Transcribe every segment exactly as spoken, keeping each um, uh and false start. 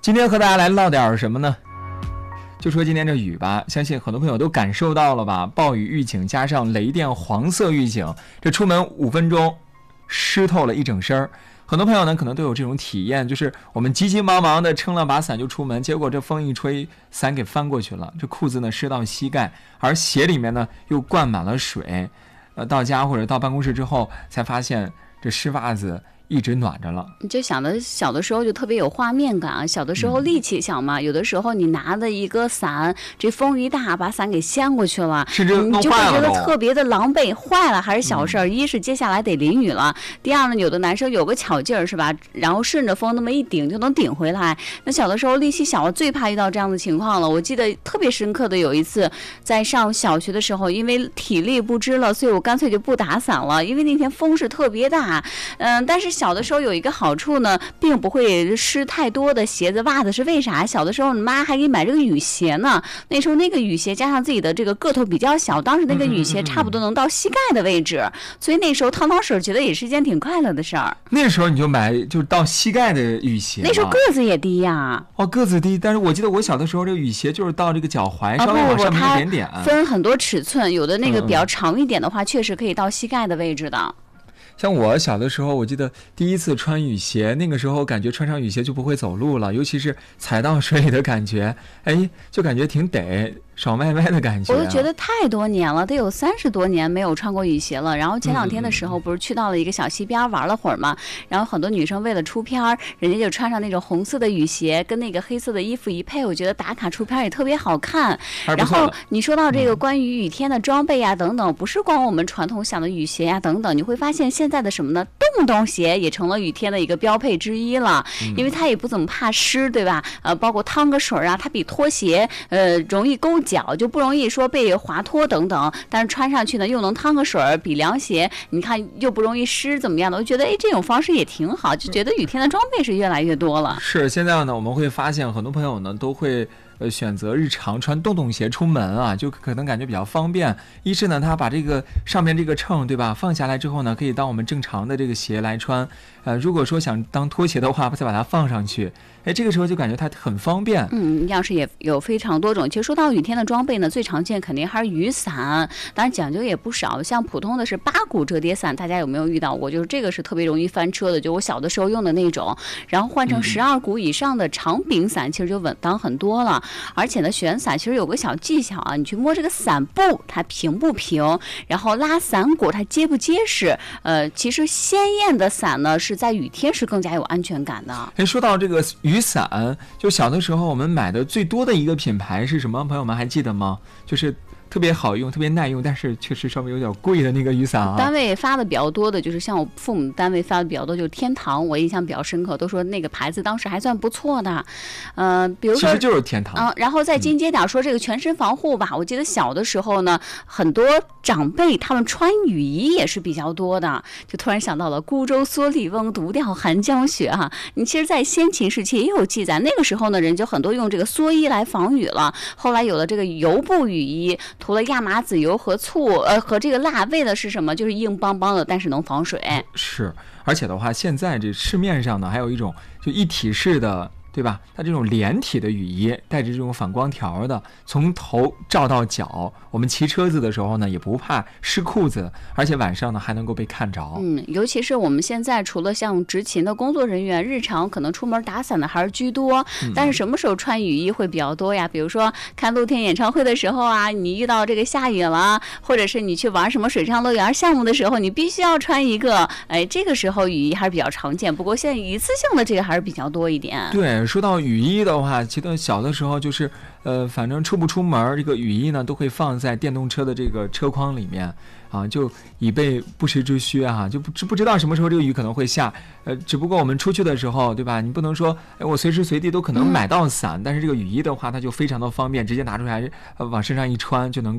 今天和大家来唠点什么呢？就说今天这雨吧，相信很多朋友都感受到了吧，暴雨预警加上雷电黄色预警，这出门五分钟湿透了一整身。很多朋友呢可能都有这种体验，就是我们急急忙忙的撑了把伞就出门，结果这风一吹，伞给翻过去了，这裤子呢湿到膝盖，而鞋里面呢又灌满了水。呃，到家或者到办公室之后才发现这湿袜子一直暖着了。 你就想的小的时候就特别有画面感啊，小的时候力气小嘛、嗯、有的时候你拿的一个伞，这风一大把伞给掀过去了， 甚至弄坏了， 你就会觉得特别的狼狈。坏了还是小事儿、嗯、一是接下来得淋雨了，第二呢有的男生有个巧劲儿是吧，然后顺着风那么一顶就能顶回来。那小的时候力气小，最怕遇到这样的情况了。我记得特别深刻的有一次在上小学的时候，因为体力不支了，所以我干脆就不打伞了，因为那天风是特别大。嗯，但是小的时候有一个好处呢，并不会湿太多的鞋子袜子，是为啥？小的时候你妈还给你买这个雨鞋呢，那时候那个雨鞋加上自己的这个个头比较小，当时那个雨鞋差不多能到膝盖的位置，嗯嗯嗯，所以那时候趟趟水觉得也是一件挺快乐的事儿。 那时候你就买就到膝盖的雨鞋， 那时候个子也低呀。 哦，个子低，但是我记得我小的时候这个雨鞋就是到这个脚踝、啊、稍微往上面一点点。 它分很多尺寸，有的那个比较长一点的话、嗯、确实可以到膝盖的位置的。 像我小的时候，我记得第一次穿雨鞋，那个时候感觉穿上雨鞋就不会走路了，尤其是踩到水里的感觉，哎，就感觉挺得爽歪歪的感觉、啊。 我就觉得太多年了，得有三十多年没有穿过雨鞋了。然后前两天的时候，不是去到了一个小溪边玩了会儿嘛、嗯，然后很多女生为了出片，人家就穿上那种红色的雨鞋，跟那个黑色的衣服一配，我觉得打卡出片也特别好看。然后你说到这个关于雨天的装备呀、啊、等等，不是光我们传统想的雨鞋呀、啊、等等，你会发现现在的什么呢？洞洞鞋也成了雨天的一个标配之一了，因为它也不怎么怕湿，对吧？呃，包括趟个水啊，它比拖鞋呃容易勾脚，就不容易说被滑脱等等。但是穿上去呢，又能趟个水，比凉鞋你看又不容易湿，怎么样的？我觉得哎，这种方式也挺好，就觉得雨天的装备是越来越多了。 是，现在呢，我们会发现很多朋友呢都会。呃，选择日常穿洞洞鞋出门啊，就可能感觉比较方便。一是呢，它把这个上面这个秤，对吧，放下来之后呢，可以当我们正常的这个鞋来穿。呃，如果说想当拖鞋的话，再把它放上去，哎，这个时候就感觉它很方便。 嗯，样式也有非常多种。其实说到雨天的装备呢，最常见肯定还是雨伞，当然讲究也不少。像普通的是八股折叠伞，大家有没有遇到过？就是这个是特别容易翻车的，就我小的时候用的那种。然后换成十二股以上的长柄伞，其实就稳当很多了。而且呢，选伞其实有个小技巧啊，你去摸这个伞布它平不平，然后拉伞骨它结不结实。呃，其实鲜艳的伞呢是在雨天是更加有安全感的。 哎，说到这个雨伞，就小的时候我们买的最多的一个品牌是什么？朋友们还记得吗？就是特别好用特别耐用，但是确实稍微有点贵的那个雨伞啊。 单位发的比较多的就是像我父母单位发的比较多就是天堂，我印象比较深刻，都说那个牌子当时还算不错的。呃，比如说其实就是天堂。 嗯，然后再进阶点说这个全身防护吧、嗯、我记得小的时候呢，很多长辈他们穿雨衣也是比较多的，就突然想到了孤舟蓑笠翁，独钓寒江雪哈、啊。你其实在先秦时期也有记载，那个时候呢人就很多用这个蓑衣来防雨了，后来有了这个油布雨衣，涂了亚麻籽油和醋，呃，和这个蜡，为的是什么？就是硬邦邦的，但是能防水。 是，而且的话，现在这市面上呢，还有一种就一体式的，对吧？它这种连体的雨衣，带着这种反光条的，从头罩到脚，我们骑车子的时候呢，也不怕湿裤子，而且晚上呢还能够被看着。 嗯，尤其是我们现在除了像执勤的工作人员，日常可能出门打伞的还是居多，嗯、但是什么时候穿雨衣会比较多呀？比如说看露天演唱会的时候啊，你遇到这个下雨了，或者是你去玩什么水上乐园项目的时候，你必须要穿一个，哎，这个时候雨衣还是比较常见。不过现在一次性的这个还是比较多一点。 对。说到雨衣的话，记得小的时候就是，呃，反正出不出门，这个雨衣呢都会放在电动车的这个车筐里面，啊，就以备不时之需啊，就不不知道什么时候这个雨可能会下，呃，只不过我们出去的时候，对吧？你不能说，哎，我随时随地都可能买到伞，嗯、但是这个雨衣的话，它就非常的方便，直接拿出来，呃，往身上一穿就能够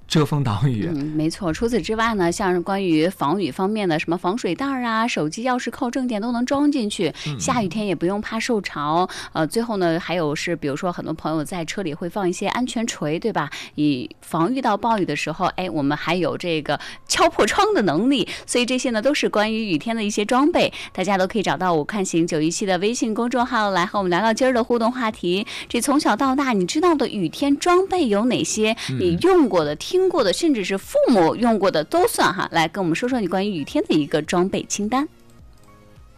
遮风挡雨。 嗯，没错。除此之外呢，像是关于防雨方面的，什么防水袋啊、手机、钥匙扣、正电都能装进去。 嗯、 下雨天也不用怕受潮。呃，最后呢，还有是，比如说很多朋友在车里会放一些安全锤，对吧？以防遇到暴雨的时候，哎，我们还有这个敲破窗的能力。所以这些呢，都是关于雨天的一些装备，大家都可以找到我看行九一七的微信公众号来和我们聊聊今儿的互动话题。这从小到大，你知道的雨天装备有哪些？你用过的、听过的，甚至是父母用过的都算哈。来跟我们说说你关于雨天的一个装备清单。